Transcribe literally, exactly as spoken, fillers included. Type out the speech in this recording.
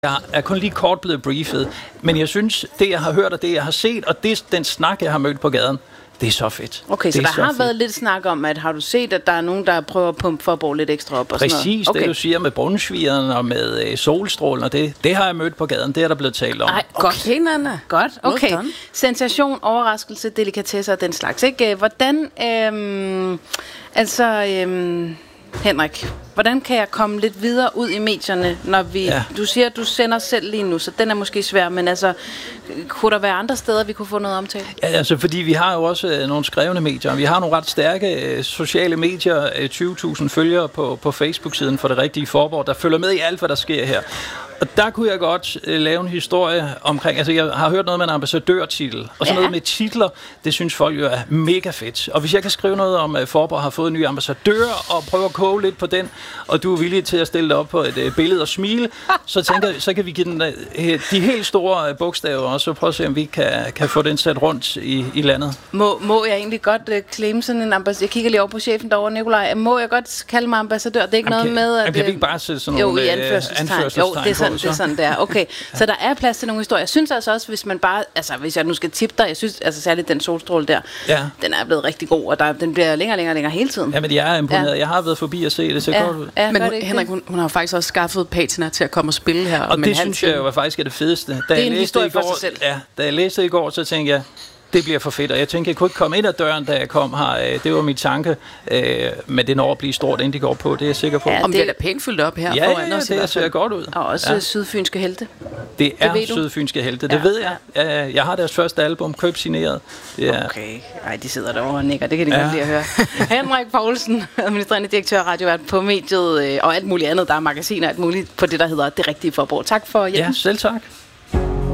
Jeg er kun lige kort blevet briefet, men jeg synes, det jeg har hørt og det jeg har set, og det, den snak, jeg har mødt på gaden, det er så fedt. Okay, så det der så har fedt. været lidt snak om, at har du set, at der er nogen, der prøver at pumpe for at bruge lidt ekstra op? Og Præcis, sådan noget? Okay. det du siger med brunsvigeren og med øh, solstrålen, og det, det har jeg mødt på gaden, det er der blevet talt om. Ej, godt. Okay, Nana. Godt, okay. Well done. Sensation, overraskelse, delikatesser og den slags, ikke? Hvordan, øhm, altså, øhm, Henrik, hvordan kan jeg komme lidt videre ud i medierne, når vi, Ja. du siger, at du sender selv lige nu, så den er måske svær, men altså, kunne der være andre steder, vi kunne få noget omtale? Ja, altså, fordi vi har jo også øh, nogle skrevne medier. Vi har nogle ret stærke øh, sociale medier, øh, tyve tusind følgere på, på Facebook-siden for Det Rigtige Forborg, der følger med i alt, hvad der sker her. Og der kunne jeg godt øh, lave en historie omkring, altså jeg har hørt noget med en ambassadørtitel, og sådan Ja. noget med titler, det synes folk jo er mega fedt. Og hvis jeg kan skrive noget om, at Forborg har fået en ny ambassadør, og prøve at koge lidt på den, og du er villig til at stille dig op på et øh, billede og smile, så tænker jeg, så kan vi give den øh, de helt store øh, bogstaver, og så prøve at se, om vi kan, kan få den sat rundt i, i landet. Må, må jeg egentlig godt uh, claim sådan en ambassadør? Jeg kigger lige over på chefen derovre, Nikolaj. Må jeg godt kalde mig ambassadør? Det er ikke Jamen, noget kan, med, at... jamen, kan vi øh, ikke bare sætte sådan jo, nogle i øh, anførselstegn. anførselstegn Jo, det er sådan, på, det er sådan, det er. Okay, så der er plads til nogle historier. Jeg synes altså også, hvis man bare... Altså, hvis jeg nu skal tippe dig, jeg synes altså særligt den solstråle der, Ja. den er blevet rigtig god, og der, den bliver længere og længere og længere hele tiden. Jamen, jeg er imponeret. Ja. Jeg har været forbi og se det, så Ja, godt ud. ja, Men gør hun, det ikke Henrik, det? hun, hun har jo faktisk også skaffet patina til at komme og spille her. Og om en det halv synes time. jeg jo faktisk er det fedeste. Da Det er jeg en læste historie i for går, sig selv. Ja, da jeg læste i går, så tænkte jeg, det bliver for fedt. Og jeg tænkte, jeg kunne ikke komme ind ad døren, da jeg kom her. Det var min tanke. Men det når at blive stort, inden de går på. Det er jeg sikker på. Ja, Ja, Om det- det er da pænt fyldt op her ja, foran ja, os i det hvert ser fald. Og godt ud. også Ja. ja. sydfynske helte. Det er ved du. sydfynske helte, det Ja, ved jeg. Ja. Jeg har deres første album, købt signeret. Det er, Okay, ej, de sidder derovre og nikker. Det kan de Ja. godt lide at høre. Henrik Poulsen, administrerende direktør, radiovært på mediet, øh, og alt muligt andet. Der er magasiner og alt muligt på det, der hedder Det Rigtige Forborg. Tak for hjælpen. ja, selv tak.